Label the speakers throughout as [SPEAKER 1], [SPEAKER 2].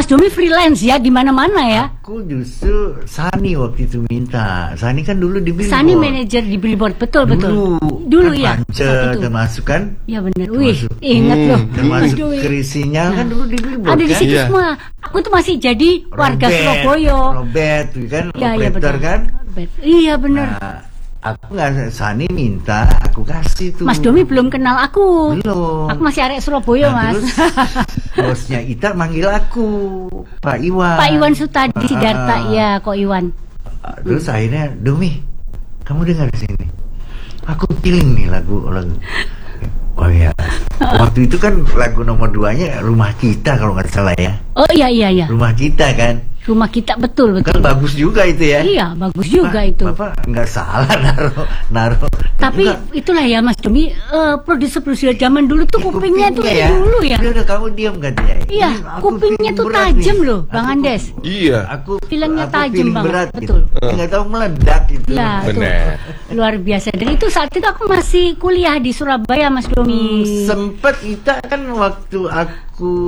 [SPEAKER 1] Mas Domi freelance ya di mana-mana ya.
[SPEAKER 2] Aku justru Sani waktu itu minta. Sani kan dulu di Billboard.
[SPEAKER 1] Sani manajer di Billboard, betul. Dulu
[SPEAKER 2] kan
[SPEAKER 1] ya.
[SPEAKER 2] Pance, termasuk kan?
[SPEAKER 1] Ya benar. Wih, ingat loh.
[SPEAKER 2] Termasuk
[SPEAKER 1] Aduh,
[SPEAKER 2] Krisinya kan dulu di Billboard.
[SPEAKER 1] ada di
[SPEAKER 2] kan?
[SPEAKER 1] situ semua. Aku tuh masih jadi warga Surabaya.
[SPEAKER 2] Robert kan,
[SPEAKER 1] Ya,
[SPEAKER 2] operator kan?
[SPEAKER 1] Iya benar.
[SPEAKER 2] Nah, aku nggak, Sani minta, aku kasih tuh.
[SPEAKER 1] Mas Domi belum kenal aku.
[SPEAKER 2] Belum.
[SPEAKER 1] Aku masih arek Surabaya, Mas.
[SPEAKER 2] Terus bosnya Ita manggil aku, Pak Iwan.
[SPEAKER 1] Pak Iwan Sutadi Sidarta, ya kok Iwan.
[SPEAKER 2] Terus akhirnya, Domi, kamu dengar sini. Aku feeling nih lagu. Oh iya. Waktu itu kan lagu nomor 2-nya Rumah Kita kalau nggak salah ya.
[SPEAKER 1] Oh iya.
[SPEAKER 2] Rumah Kita kan.
[SPEAKER 1] Rumah Kita betul.
[SPEAKER 2] Kan bagus juga itu ya.
[SPEAKER 1] Iya, bagus juga itu.
[SPEAKER 2] Bapak nggak salah naruh.
[SPEAKER 1] Tapi itulah ya Mas Domi, produser zaman dulu tuh kupingnya tuh
[SPEAKER 2] ya.
[SPEAKER 1] dulu ya.
[SPEAKER 2] Udah kamu diam katanya.
[SPEAKER 1] Iya, kupingnya tuh tajam loh, Bang Andes.
[SPEAKER 3] Iya.
[SPEAKER 1] Filmnya tajam banget,
[SPEAKER 2] berat,
[SPEAKER 1] betul.
[SPEAKER 2] Gitu. Nggak tahu meledak gitu.
[SPEAKER 1] Ya,
[SPEAKER 3] Benar.
[SPEAKER 1] Luar biasa. Dan itu saat itu aku masih kuliah di Surabaya, Mas Domi.
[SPEAKER 2] Sempet Ita kan waktu aku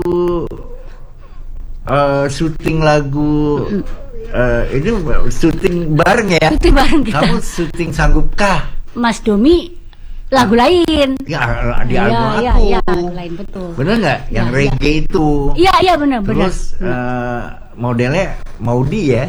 [SPEAKER 2] syuting lagu ini syuting bareng ya.
[SPEAKER 1] Syuting bareng kita.
[SPEAKER 2] Kamu syuting Sanggupkah?
[SPEAKER 1] Mas Domi lagu lain.
[SPEAKER 2] Ya di album aku.
[SPEAKER 1] Iya, lagu lain betul.
[SPEAKER 2] Bener nggak? Yang
[SPEAKER 1] Ya,
[SPEAKER 2] reggae itu.
[SPEAKER 1] Iya benar.
[SPEAKER 2] Terus modelnya Maudi ya.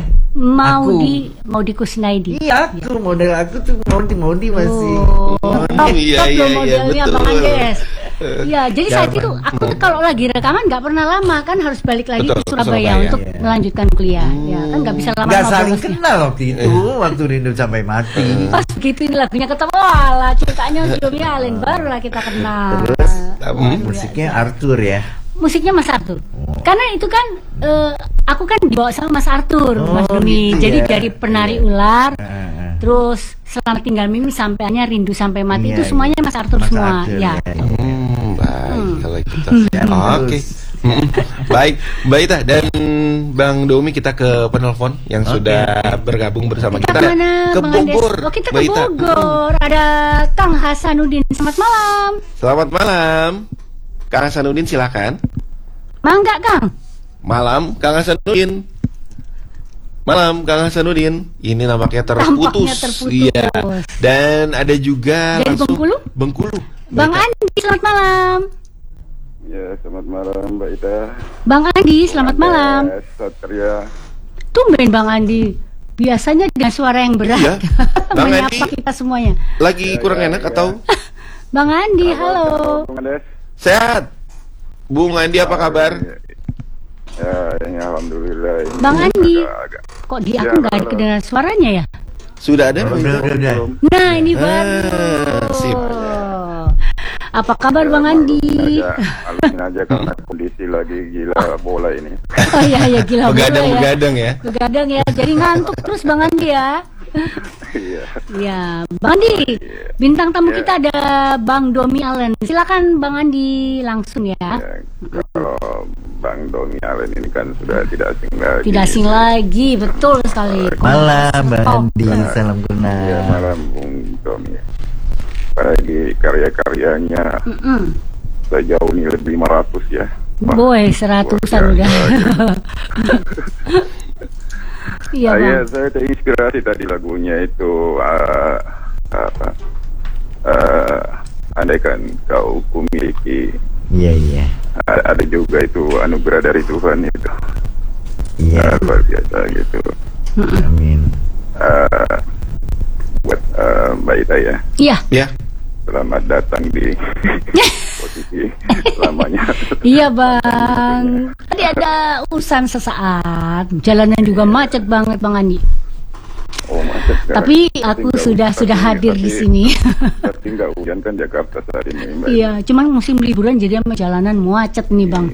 [SPEAKER 1] Maudi Kusnaidi.
[SPEAKER 2] Iya, aku model aku tuh Maudi masih.
[SPEAKER 3] Iya,
[SPEAKER 1] modelnya
[SPEAKER 3] betul.
[SPEAKER 1] Bang Andes. Iya, jadi saat itu aku tuh kalau lagi rekaman nggak pernah lama kan harus balik lagi
[SPEAKER 3] Betul,
[SPEAKER 1] ke Surabaya
[SPEAKER 3] Surabaya,
[SPEAKER 1] untuk melanjutkan kuliah. Ya kan nggak bisa lama.
[SPEAKER 2] Nggak saling kenal waktu itu, waktu Rindu Sampai Mati.
[SPEAKER 1] Pas begitu ini lagunya ketemu, walah ceritanya sudah bialin barulah kita kenal.
[SPEAKER 2] Terus musiknya Arthur ya.
[SPEAKER 1] Musiknya Mas Arthur. Karena itu kan aku kan dibawa sama Mas Arthur, Mas Domi.
[SPEAKER 2] gitu
[SPEAKER 1] Jadi
[SPEAKER 2] ya.
[SPEAKER 1] dari Penari Ular, terus Selamat Tinggal Mimi sampainya Rindu Sampai Mati itu semuanya Mas Arthur semua. Ya.
[SPEAKER 3] Baik kalau gitu. Oke. Baik, Mbak Ita dan Bang Domi, kita ke penelpon yang sudah bergabung bersama kita.
[SPEAKER 1] Mana,
[SPEAKER 3] Ke
[SPEAKER 1] Bang
[SPEAKER 3] Bogor.
[SPEAKER 1] Andes? Oh, kita
[SPEAKER 3] Mbak
[SPEAKER 1] ke
[SPEAKER 3] Ita.
[SPEAKER 1] Bogor. Ada Kang Hasanuddin. Selamat malam.
[SPEAKER 3] Selamat malam. Kang Hasanuddin silakan.
[SPEAKER 1] Mangga, Kang.
[SPEAKER 3] Malam, Kang Hasanuddin. Malam, Kang Hasanuddin. Ini nampaknya terputus.
[SPEAKER 1] Tampaknya terputus.
[SPEAKER 3] Iya. Dan ada juga
[SPEAKER 1] Dari
[SPEAKER 3] langsung
[SPEAKER 1] Bengkulu?
[SPEAKER 3] Bengkulu.
[SPEAKER 1] Bang Andi, selamat malam.
[SPEAKER 4] Ya, selamat malam Mbak Ita.
[SPEAKER 1] Bang Andi, selamat malam.
[SPEAKER 4] Satria.
[SPEAKER 1] Tumben Bang Andi. Biasanya dengan suara yang berat.
[SPEAKER 3] Iya. Bang
[SPEAKER 1] menyapa
[SPEAKER 3] Andi.
[SPEAKER 1] kita semuanya.
[SPEAKER 3] Lagi kurang enak atau?
[SPEAKER 1] Bang Andi, halo.
[SPEAKER 4] Bung Andes.
[SPEAKER 3] Sehat. Bung Andi apa kabar?
[SPEAKER 4] Ya, ini alhamdulillah. Ini
[SPEAKER 1] Bang Andi.
[SPEAKER 4] agak-
[SPEAKER 1] Kok di aku nggak ada kedengaran suaranya ya?
[SPEAKER 3] Sudah ada?
[SPEAKER 2] Udah.
[SPEAKER 1] Nah, ini baru.
[SPEAKER 3] sip.
[SPEAKER 1] Apa kabar Bang Andi?
[SPEAKER 4] Alamin aja karena kondisi lagi gila bola ini.
[SPEAKER 1] Oh iya gila bola ya.
[SPEAKER 3] Begadang ya.
[SPEAKER 1] Begadang ya. Jadi ngantuk terus Bang Andi ya.
[SPEAKER 4] Iya.
[SPEAKER 1] Ya, Bang Andi. Bintang tamu kita ada Bang Domi Allen. Silakan Bang Andi langsung ya.
[SPEAKER 4] Ya, kalau Bang Domi Allen ini kan sudah tidak asing lagi.
[SPEAKER 1] Tidak asing lagi, betul sekali.
[SPEAKER 2] Malam Bang Andi,
[SPEAKER 1] Oh,
[SPEAKER 2] salam
[SPEAKER 4] Ya,
[SPEAKER 2] kenal.
[SPEAKER 4] malam Bung Domi. Apalagi karya-karyanya sejauh ini lebih 500 ya. Wah,
[SPEAKER 1] Boy, 100-an
[SPEAKER 4] luar
[SPEAKER 1] udah.
[SPEAKER 4] biasa.
[SPEAKER 1] Iya,
[SPEAKER 4] Saya
[SPEAKER 1] Bang.
[SPEAKER 4] terinspirasi tadi lagunya itu andaikan kau kumiliki.
[SPEAKER 2] Iya.
[SPEAKER 4] Ada juga itu anugerah dari Tuhan itu.
[SPEAKER 2] Iya.
[SPEAKER 4] Luar biasa gitu.
[SPEAKER 2] Amin.
[SPEAKER 4] Buat Mbak Ita ya,
[SPEAKER 1] Iya.
[SPEAKER 3] Ya.
[SPEAKER 4] selamat datang di posisi lamanya.
[SPEAKER 1] Iya, Bang. Tadi ada urusan sesaat. Jalanan juga macet banget, Bang Andi.
[SPEAKER 4] Oh, macet sekarang.
[SPEAKER 1] Tapi aku sudah hadir di sini.
[SPEAKER 4] Tapi nggak hujan kan Jakarta saat ini, Mbak.
[SPEAKER 1] Iya, cuman musim liburan jadi sama jalanan macet nih, Bang.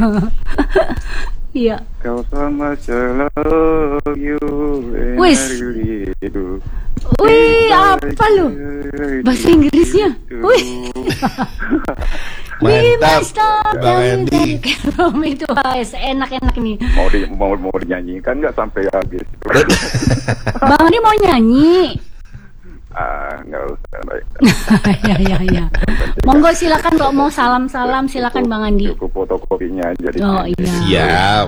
[SPEAKER 1] Iya.
[SPEAKER 4] Kau sama selalu you and
[SPEAKER 1] Wis.
[SPEAKER 4] I really do.
[SPEAKER 1] Wih, apa lu? Bahasa Inggrisnya. Wih.
[SPEAKER 3] Mantap, Bang Andi.
[SPEAKER 1] Itu enak-enak nih.
[SPEAKER 4] Mau dinyanyikan nggak sampai habis?
[SPEAKER 1] Bang Andi mau nyanyi.
[SPEAKER 4] Nggak usah, baik.
[SPEAKER 1] Ya. Monggo silakan kalau mau salam-salam silakan Bang Andi.
[SPEAKER 4] Cukup fotokopinya aja di
[SPEAKER 1] Oh
[SPEAKER 4] sini.
[SPEAKER 1] iya.
[SPEAKER 3] Siap.